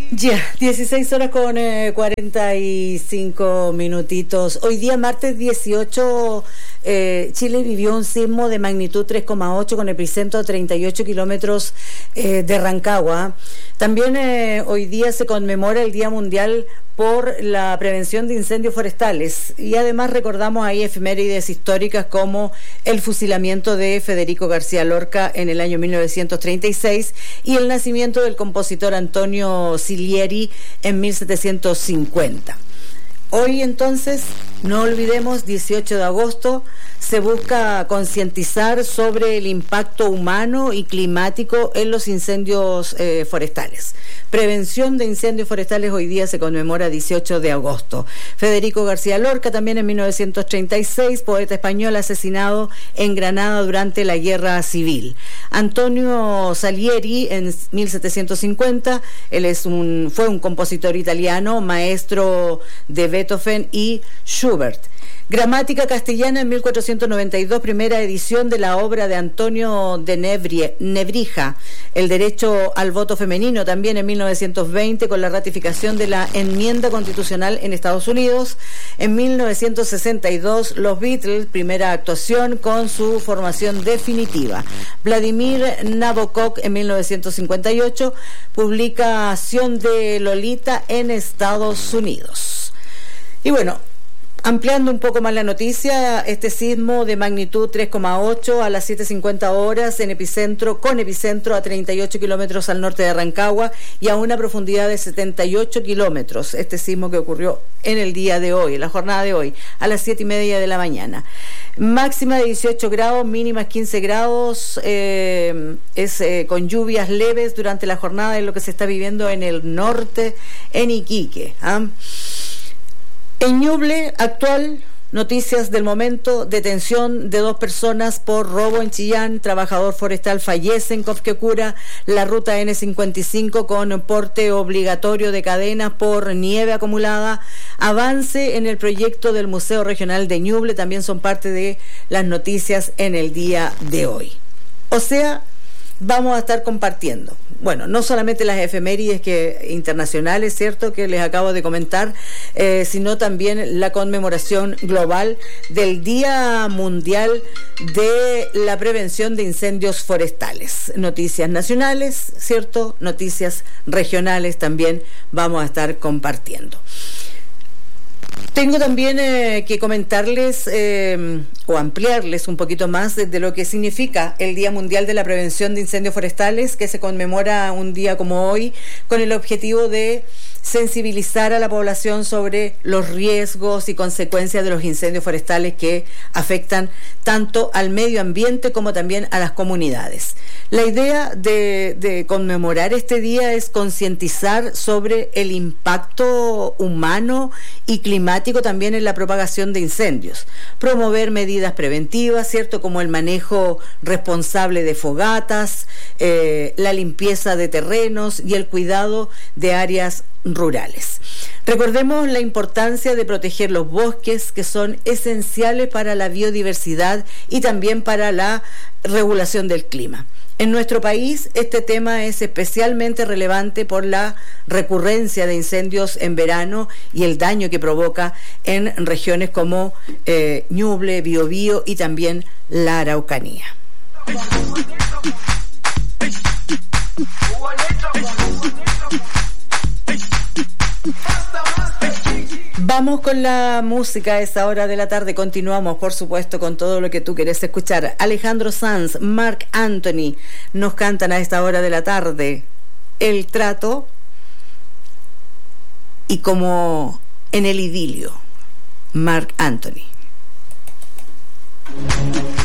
Ya, 16 horas con 45 minutitos. Hoy día, martes 18, Chile vivió un sismo de magnitud 3,8 con epicentro a 38 kilómetros de Rancagua. También hoy día se conmemora el Día Mundial por la Prevención de Incendios Forestales y además recordamos ahí efemérides históricas como el fusilamiento de Federico García Lorca en el año 1936 y el nacimiento del compositor Antonio Salieri en 1750. Hoy entonces, no olvidemos, 18 de agosto, se busca concientizar sobre el impacto humano y climático en los incendios forestales. Prevención de incendios forestales hoy día se conmemora 18 de agosto. Federico García Lorca, también en 1936, poeta español asesinado en Granada durante la Guerra Civil. Antonio Salieri en 1750, él fue un compositor italiano, maestro de Beethoven y Schubert. Gramática castellana en 1492, primera edición de la obra de Antonio de Nebrija. El derecho al voto femenino también en 1920 con la ratificación de la enmienda constitucional en Estados Unidos. En 1962 los Beatles, primera actuación con su formación definitiva. Vladimir Nabokov en 1958, publicación de Lolita en Estados Unidos. Y bueno, ampliando un poco más la noticia, este sismo de magnitud 3,8 a las 7:50 horas con epicentro a 38 kilómetros al norte de Rancagua y a una profundidad de 78 kilómetros. Este sismo que ocurrió en el día de hoy, en la jornada de hoy, a las 7:30 de la mañana. Máxima de 18 grados, mínimas 15 grados, con lluvias leves durante la jornada, es lo que se está viviendo en el norte, en Iquique. En Ñuble, actual, noticias del momento, detención de 2 personas por robo en Chillán, trabajador forestal fallece en Cofquecura, la ruta N55 con porte obligatorio de cadenas por nieve acumulada, avance en el proyecto del Museo Regional de Ñuble, también son parte de las noticias en el día de hoy. O sea, vamos a estar compartiendo, bueno, no solamente las efemérides internacionales, ¿cierto?, que les acabo de comentar, sino también la conmemoración global del Día Mundial de la Prevención de Incendios Forestales. Noticias nacionales, ¿cierto?, noticias regionales también vamos a estar compartiendo. Tengo también que comentarles o ampliarles un poquito más de lo que significa el Día Mundial de la Prevención de Incendios Forestales, que se conmemora un día como hoy con el objetivo de sensibilizar a la población sobre los riesgos y consecuencias de los incendios forestales que afectan tanto al medio ambiente como también a las comunidades. La idea de conmemorar este día es concientizar sobre el impacto humano y climático también en la propagación de incendios, promover medidas preventivas, ¿cierto?, como el manejo responsable de fogatas, la limpieza de terrenos y el cuidado de áreas rurales. Recordemos la importancia de proteger los bosques, que son esenciales para la biodiversidad y también para la regulación del clima. En nuestro país, este tema es especialmente relevante por la recurrencia de incendios en verano y el daño que provoca en regiones como Ñuble, Biobío y también la Araucanía. Vamos con la música a esa hora de la tarde. Continuamos, por supuesto, con todo lo que tú quieres escuchar. Alejandro Sanz, Marc Anthony nos cantan a esta hora de la tarde El Trato y Como en el Idilio. Marc Anthony.